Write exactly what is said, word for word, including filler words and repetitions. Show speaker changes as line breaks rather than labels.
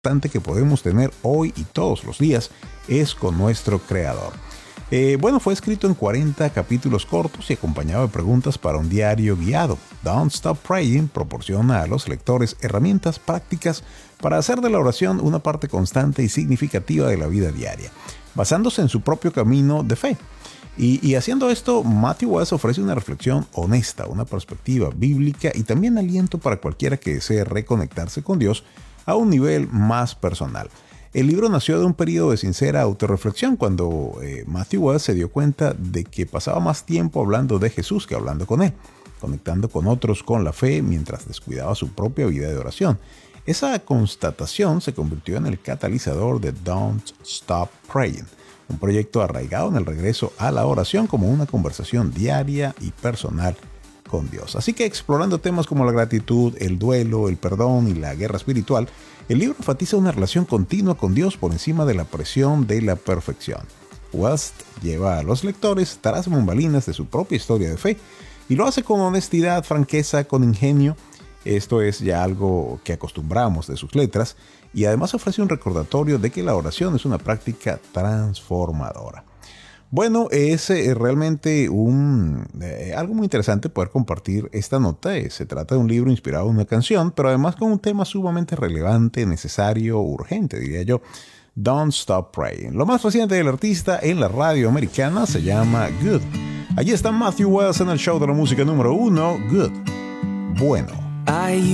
importante que podemos tener hoy y todos los días es con nuestro Creador. Eh, bueno, fue escrito en cuarenta capítulos cortos y acompañado de preguntas para un diario guiado. Don't Stop Praying proporciona a los lectores herramientas prácticas para hacer de la oración una parte constante y significativa de la vida diaria, basándose en su propio camino de fe. Y, y haciendo esto, Matthew Wells ofrece una reflexión honesta, una perspectiva bíblica y también aliento para cualquiera que desee reconectarse con Dios a un nivel más personal. El libro nació de un periodo de sincera autorreflexión cuando eh, Matthew Wells se dio cuenta de que pasaba más tiempo hablando de Jesús que hablando con él, conectando con otros con la fe mientras descuidaba su propia vida de oración. Esa constatación se convirtió en el catalizador de Don't Stop Praying, un proyecto arraigado en el regreso a la oración como una conversación diaria y personal con Dios. Así que explorando temas como la gratitud, el duelo, el perdón y la guerra espiritual, el libro enfatiza una relación continua con Dios por encima de la presión de la perfección. Wells lleva a los lectores tras bambalinas de su propia historia de fe y lo hace con honestidad, franqueza, con ingenio. Esto es ya algo que acostumbramos de sus letras y además ofrece un recordatorio de que la oración es una práctica transformadora. Bueno, es eh, realmente un, eh, algo muy interesante poder compartir esta nota. Eh, se trata de un libro inspirado en una canción, pero además con un tema sumamente relevante, necesario, urgente, diría yo. Don't Stop Praying. Lo más reciente del artista en la radio americana se llama Good. Allí está Matthew Wells en el show de la música número uno, Good. Bueno.